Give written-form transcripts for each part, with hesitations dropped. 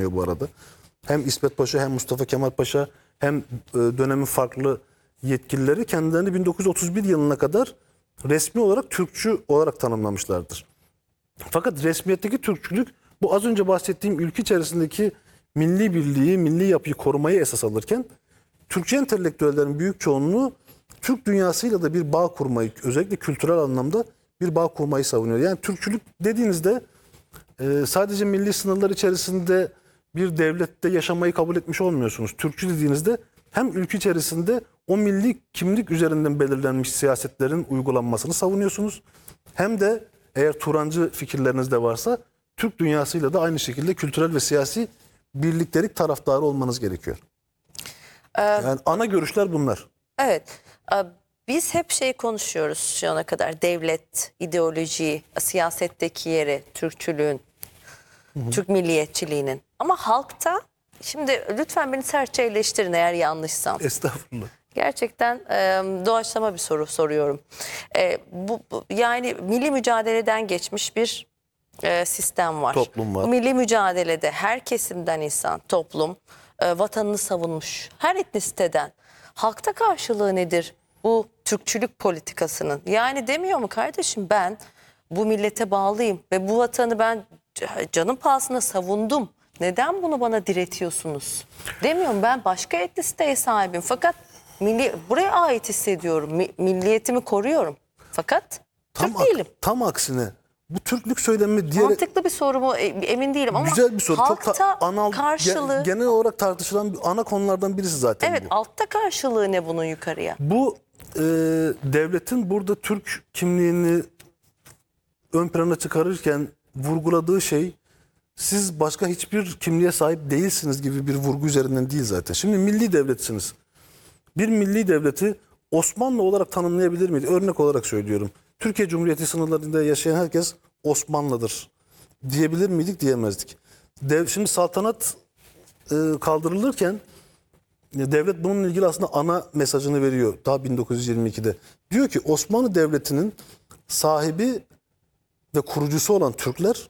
savunuyor bu arada. Hem İsmet Paşa hem Mustafa Kemal Paşa hem dönemin farklı yetkilileri kendilerini 1931 yılına kadar resmi olarak Türkçü olarak tanımlamışlardır. Fakat resmiyetteki Türkçülük bu az önce bahsettiğim ülke içerisindeki milli birliği, milli yapıyı korumayı esas alırken Türkçe entelektüellerin büyük çoğunluğu Türk dünyasıyla da bir bağ kurmayı, özellikle kültürel anlamda bir bağ kurmayı savunuyor. Yani Türkçülük dediğinizde sadece milli sınırlar içerisinde bir devlette yaşamayı kabul etmiş olmuyorsunuz. Türkçü dediğinizde hem ülke içerisinde o milli kimlik üzerinden belirlenmiş siyasetlerin uygulanmasını savunuyorsunuz. Hem de eğer Turancı fikirleriniz de varsa Türk dünyasıyla da aynı şekilde kültürel ve siyasi birliktelik taraftarı olmanız gerekiyor. Yani ana görüşler bunlar. Evet. Biz hep konuşuyoruz şu ana kadar. Devlet, ideoloji, siyasetteki yeri, Türkçülüğün, Türk milliyetçiliğinin. Ama halkta, şimdi lütfen beni sertçe eleştirin eğer yanlışsam. Estağfurullah. Gerçekten doğaçlama bir soru soruyorum. Yani milli mücadeleden geçmiş bir sistem var. Toplum var. Bu milli mücadelede her kesimden insan, toplum vatanını savunmuş. Her etnisiteden. Halkta karşılığı nedir bu Türkçülük politikasının? Yani demiyor mu kardeşim, ben bu millete bağlıyım ve bu vatanı ben canım pahasına savundum. Neden bunu bana diretiyorsunuz? Demiyorum, ben başka etnisiteye sahibim fakat buraya ait hissediyorum. Milliyetimi koruyorum. Fakat Türk değilim. Tam aksine bu Türklük söylemi diğer... Mantıklı bir soru mu emin değilim ama güzel bir soru. halkta Çok karşılığı... genel olarak tartışılan ana konulardan birisi zaten evet, bu. altta karşılığı ne bunun yukarıya? Bu devletin burada Türk kimliğini ön plana çıkarırken vurguladığı şey, siz başka hiçbir kimliğe sahip değilsiniz gibi bir vurgu üzerinden değil zaten. Şimdi milli devletsiniz. Bir milli devleti Osmanlı olarak tanımlayabilir miydi? Örnek olarak söylüyorum. Türkiye Cumhuriyeti sınırlarında yaşayan herkes Osmanlıdır diyebilir miydik? Diyemezdik. Şimdi saltanat kaldırılırken devlet bununla ilgili aslında ana mesajını veriyor daha 1922'de. Diyor ki Osmanlı Devleti'nin sahibi ve kurucusu olan Türkler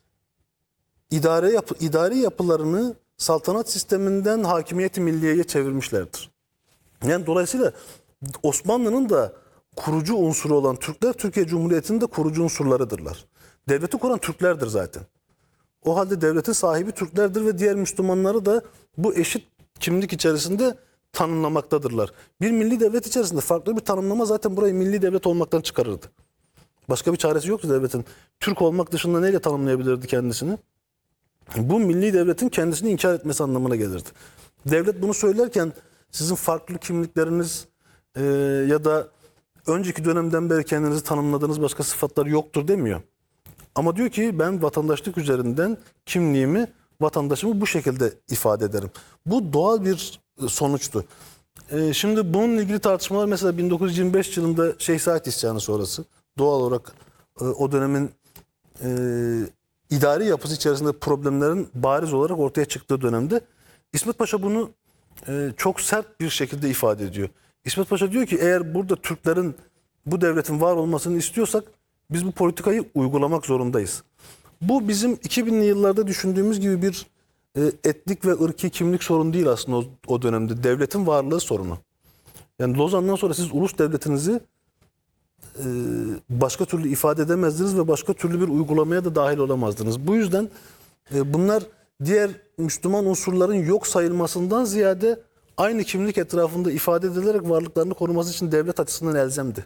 idari yapılarını saltanat sisteminden hakimiyeti milliyeye çevirmişlerdir. Yani dolayısıyla Osmanlı'nın da kurucu unsuru olan Türkler, Türkiye Cumhuriyeti'nin de kurucu unsurlarıdırlar. Devleti kuran Türklerdir zaten. O halde devletin sahibi Türklerdir ve diğer Müslümanları da bu eşit kimlik içerisinde tanımlamaktadırlar. Bir milli devlet içerisinde farklı bir tanımlama zaten burayı milli devlet olmaktan çıkarırdı. Başka bir çaresi yoktu devletin. Türk olmak dışında neyle tanımlayabilirdi kendisini? Bu milli devletin kendisini inkar etmesi anlamına gelirdi. Devlet bunu söylerken sizin farklı kimlikleriniz ya da önceki dönemden beri kendinizi tanımladığınız başka sıfatlar yoktur demiyor. Ama diyor ki ben vatandaşlık üzerinden kimliğimi, vatandaşımı bu şekilde ifade ederim. Bu doğal bir sonuçtu. Şimdi bununla ilgili tartışmalar mesela 1925 yılında Şeyh Said İsyanı sonrası doğal olarak o dönemin idari yapısı içerisinde problemlerin bariz olarak ortaya çıktığı dönemde İsmet Paşa bunu çok sert bir şekilde ifade ediyor. İsmet Paşa diyor ki eğer burada Türklerin bu devletin var olmasını istiyorsak biz bu politikayı uygulamak zorundayız. Bu bizim 2000'li yıllarda düşündüğümüz gibi bir etnik ve ırki kimlik sorunu değil aslında o dönemde. Devletin varlığı sorunu. Yani Lozan'dan sonra siz ulus devletinizi başka türlü ifade edemezdiniz ve başka türlü bir uygulamaya da dahil olamazdınız. Bu yüzden bunlar diğer Müslüman unsurların yok sayılmasından ziyade aynı kimlik etrafında ifade edilerek varlıklarını koruması için devlet açısından elzemdi.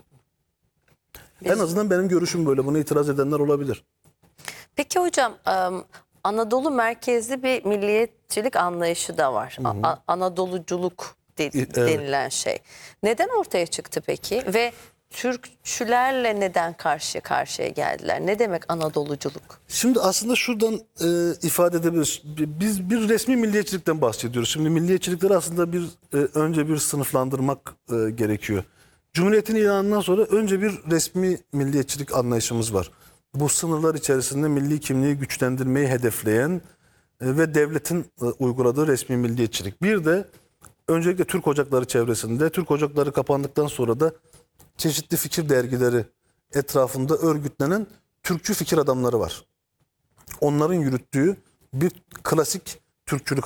En azından benim görüşüm böyle. Buna itiraz edenler olabilir. Peki hocam, Anadolu merkezli bir milliyetçilik anlayışı da var. Anadoluculuk denilen şey. Neden ortaya çıktı peki? Ve Türkçülerle neden karşı karşıya geldiler? Ne demek Anadoluculuk? Şimdi aslında şuradan ifade edebiliriz. Biz bir resmi milliyetçilikten bahsediyoruz. Şimdi milliyetçilikleri aslında önce bir sınıflandırmak gerekiyor. Cumhuriyetin ilanından sonra önce bir resmi milliyetçilik anlayışımız var. Bu sınırlar içerisinde milli kimliği güçlendirmeyi hedefleyen ve devletin uyguladığı resmi milliyetçilik. Bir de öncelikle Türk Ocakları çevresinde, Türk Ocakları kapandıktan sonra da çeşitli fikir dergileri etrafında örgütlenen Türkçü fikir adamları var. Onların yürüttüğü bir klasik Türkçülük